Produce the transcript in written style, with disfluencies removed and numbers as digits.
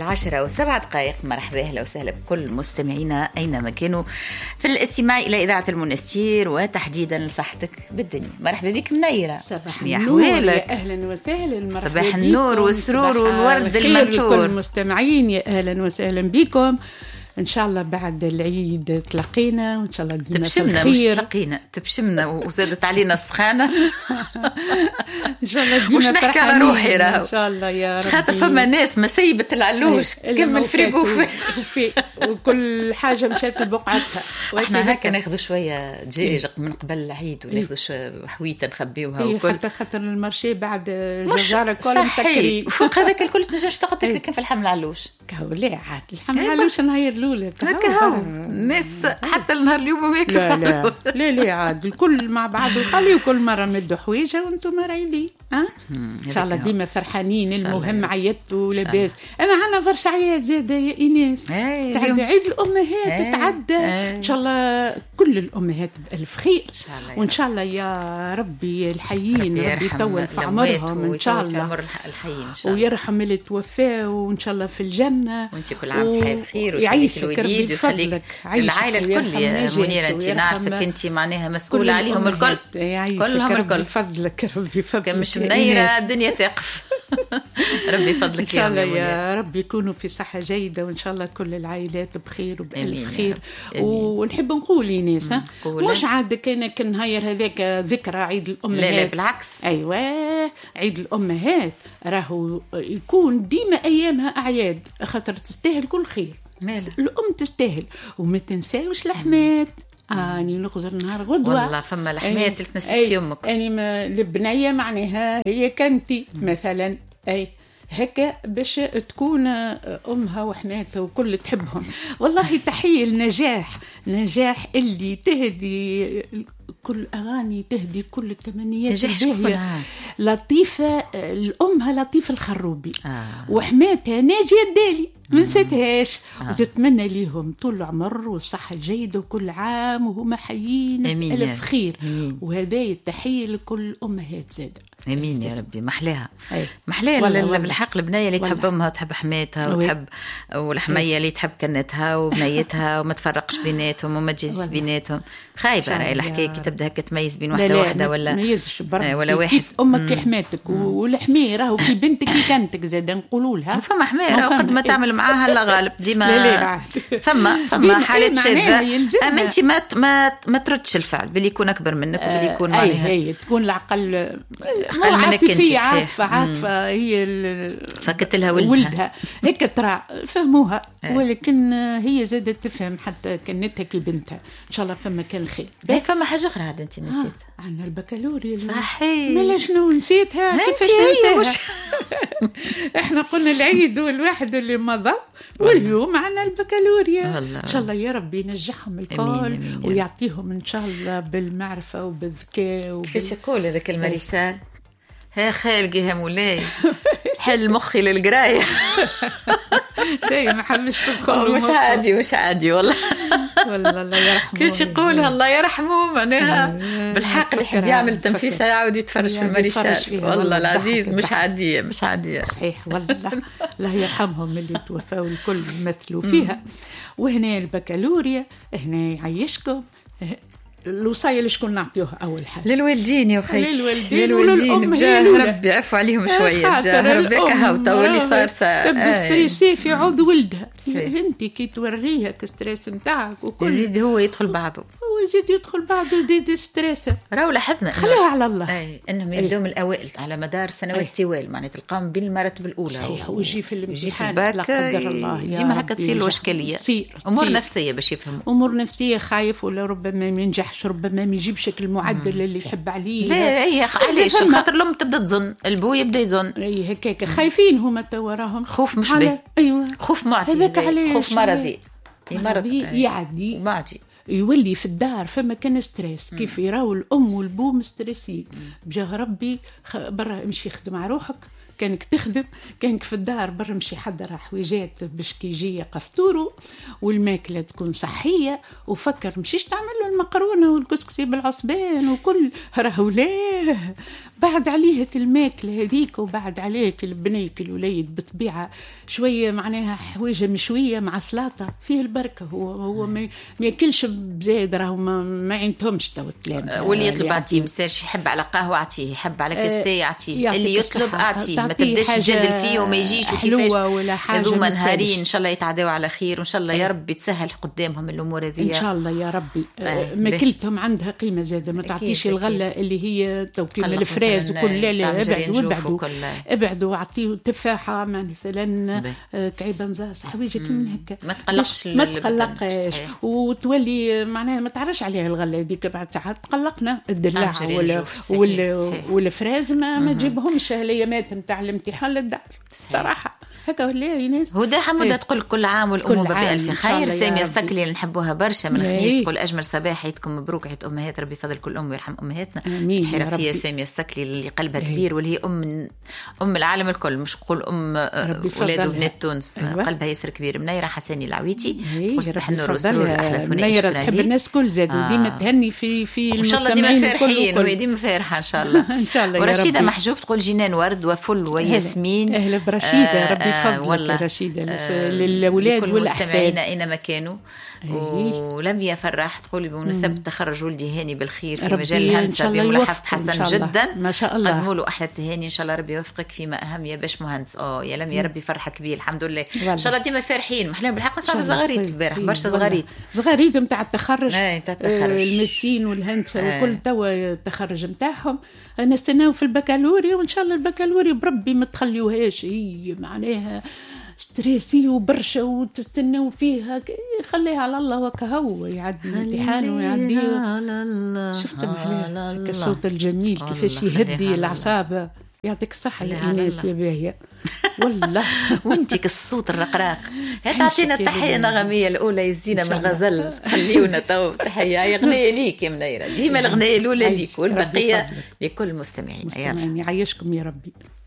10:07. مرحبا أهلا وسهلا بكل مستمعينا أينما كانوا في الاستماع إلى إذاعة المنستير وتحديدا لصحتك بالدنيا. مرحبا بك منيرة. صباح النور يا أهلا وسهلا. صباح النور والسرور والورد المنثور. كل المستمعين يا أهلا وسهلا بكم. إن شاء الله بعد العيد تلقينا وإن شاء الله ديما تبشمنا مش تلقينا تبشمنا وزادت علينا السخانة. إن شاء الله ديما مش نحكي على روحي إن شاء الله يا رب. خاطر فما ناس مسيبة العلوش كم الفريقو وكل حاجة مشات لبقعتها. احنا هكا ناخذ شوية دجاج من قبل العيد وناخذ حويته نخبيوها وكل حتى خاطر المارشي بعد الجزارة كل مسكرين فوق هذاك الكل تنجمش تقعد كيف الحمل علوش لا عاد الحمل علوش نهار الأولى هكا هو الناس حتى النهار اليوم هيك. لا عاد الكل مع بعض وخليوا كل مرة مدوا حويجة وانتم رايدين ان شاء الله ديما فرحانين. المهم عيطوا لاباس. انا عنا برشا عياد زاده يا ايناس. تعدي عيد الامهات تعدى ان شاء الله كل الامهات بالف خير وان شاء الله يا ربي الحيين ربي يطول في عمرهم ان شاء الله ويرحم اللي توفاه وان شاء الله في الجنه وانت كل عام وانت بخير ويعيشك الوليد ويخليك العائله الكل يا منيره. انت نعرفك انت معناها مسؤوله عليهم الكل كلهم الكل. فضلك ربي فضلك منيرة الدنيا تقف. ربي فضلك إن شاء الله يا رب يكونوا في صحة جيدة وإن شاء الله كل العائلات بخير وبألف خير. ونحب نقول لناس مش عاد كان نهاير هذاك ذكرى عيد الأمهات. لا بالعكس. أيوة عيد الأمهات راهو يكون ديما أيامها أعياد خاطر تستاهل كل خير. الأم تستاهل وما تنساوش الحمات. أني نخزر نهار غدوة والله فما الحماية تنسيك في يومك. أني البنية معناها هي كنتي مثلا هكا باش تكون أمها وحماتها وكل تحبهم. والله تحية النجاح اللي تهدي كل أغاني تهدي كل التمنيات الباهية. لطيفة الأمها لطيفة الخروبي وحماتها ناجية الدالي ما نسيتهاش وتتمنى ليهم طول العمر والصحة الجيدة وكل عام وهما حيين ألف خير. وهذا التحية لكل أمهات زادة. امين يا ربي. محلاها بالحق البنيه اللي تحب امها وتحب حماتها وتحب والحميه اللي تحب كنتها وبنيتها وما تفرقش بيناتهم وما تجلس بيناتهم. خايبه راهي الحكايه كي تبدا هكا تميز بين واحده ولا واحد. امك كي حماتك والحميه راهو كي بنتك كي كانتك زاد نقولوا لها فما حماه راهو قد ما تعمل معاها لا غالب ديما فما حالات شاذه. اما انت ما تردش الفعل باللي يكون اكبر منك وباللي يكون معناها هي تكون العقل أقل منك أنت. عاطفة هي فكت لها ولدها هيك ترى فهموها ولكن هي زادت تفهم حتى كنتها كبنتها. إن شاء الله فما كان الخير. فما حاجة أخرى هذا أنت نسيت. عنا البكالوريا. صحيح. ملا شنو نسيتها كيفاش ننساها. إحنا قلنا العيد والواحد اللي مضى واليوم عنا البكالوريا. إن شاء الله يا ربي ينجحهم الكل ويعطيهم إن شاء الله بالمعرفة وبالذكاء كيفاش يقول هذاك المريشال ها خالقي مولاي حل مخي للقراية. شيء ما حبش تدخل مش عادي والله الله يرحمه. كيش يقولها الله يرحمه معناها بالحق يحب يعمل تنفيسة يعود يتفرج في المريشال. والله العزيز مش عادية صحيح والله الله يرحمهم اللي توفوا الكل مثلوا فيها. وهنا البكالوريا هنا يعيشكم الوصايا شكون نعطيوها أول حاجة للوالدين يا خيتي للوالدين بجاه ربي عفو عليهم شوية بجاه ربي كهوتا واللي صار تبدا ستريسي في عود ولدها. انت كي توريها كستريس نتاعك وكل يزيد هو يدخل بعضه دي ستريس راهو لاحظنا خليها على الله انهم يبداو من الاوائل على مدار سنوات طوال معناتها تلقاهم بالمراتب الاولى صحيح ويجي في الامتحان لا قدر الله ديما هكا تصير له اشكاليه امور نفسيه باش يفهموا امور نفسيه خايف ولا ربما ما ينجحش ربما ما يجيبش المعدل اللي يحب عليه. لا هي علاش خاطر الام تبدا تظن البو يبدا يظن هكاك خايفين هما توا راهم خوف مش باهي. ايوه خوف معدي خوف مرضي يعدي يولي في الدار فما كان ستريس كيف يراو الام والبو مستريسين بجاه ربي برا امشي خدم على روحك كانك تخدم كانك في الدار برا مشي حضر حويجات باش كي يجي قفطورو والماكله تكون صحيه وفكر مشيش تعمل له المقرونه والكسكسي بالعصبان وكل راهو لا بعد عليه الماكله هذيك، وبعد عليه البنيك الوليد بطبيعه شويه معناها حوايج مشويه مع سلطه فيه البركه. هو ما ياكلش بزايد، راهو ما عندهمش تو الكلام. واللي يطلب اعطيه، مساش يحب على قهوه اعطيه، يحب على كاستي اعطيه، اللي يطلب اعطيه، ما تبداش تجادل فيه وما يجيش وكيفاش. هذوما نهارين ان شاء الله يتعداو على خير، وان شاء الله يا ربي تسهل قدامهم الامور هذه ان شاء الله يا ربي. ماكلتهم عندها قيمه زاده، ما تعطيش الغله اللي هي توكيل الفراز وكل. لا ابعدوا اعطيه تفاحه مثلا، كعيبه مزاز حوايجك من هكا، ما تقلقش وتولي معناها ما تعرفش عليها الغله هذيك. بعد ساعات تقلقنا الدلاعه والفراز ما تجيبهمش الايامات نتاع الامتحان للدار صراحه. هكا ولا يا ناس هدى حمودة تقول كل عام والأم بألف خير. سامية السكلي اللي نحبوها برشا من خنيس تقول أجمل صباح، عيدكم مبروك، عيد أمهات، ربي فضل كل أم ويرحم أمهاتنا. حرفية سامية السكلي اللي قلبها كبير، واللي هي أم العالم الكل، مش قول أم ولاد وبنات تونس. قلبها ياسر كبير. منيرة حساني العويتي تقول صباح النور والسرور أحلى ثنائي. منيرة تحب الناس كل زادوا ديما تهني في إن شاء الله ديما فرحين وديما فرحة إن شاء الله. إن شاء الله. ورشيدة محجوب تقول جنان ورد وفل وياسمين. أهلا برشيدة، ربي يفضلك رشيدة للأولاد والأحفاد أينما كانوا. ولم يفرح تقول بمناسبة تخرج ولدي هاني بالخير في مجال الهندسة بملاحظة حسن جدا، ما شاء الله. قدموا له أحلى التهاني، إن شاء الله ربي يوفقك فيما أهم يا باش مهندس. يا لم يا ربي فرحة كبير الحمد لله. إن شاء الله ديما فرحين. محلاهم بالحق نصعب الصغاريت البارح برشا صغاريت متاع التخرج، التخرج الميدسين والهندسة وكل توا التخرج متاعهم. أنا استناو في البكالوريا، وإن شاء الله البكالوريا بربي ما تخليوهاش هي معناها ستريسي وبرشا وتستنوا فيها، خليها على الله وكهو يعدي الامتحان ويعدي. شفت الصوت الجميل كيفاش يهدي الأعصاب. يعطيك الصحة يا إناس يا باهية والله. وانتك الصوت الرقراق. تعطينا التحية النغمية الأولى يزينا من غزل، خليونا تو تحية غنية ليك يا منيرة، ديما الغنية الأولى ليك والبقية لكل المستمعين. يعيشكم يا ربي.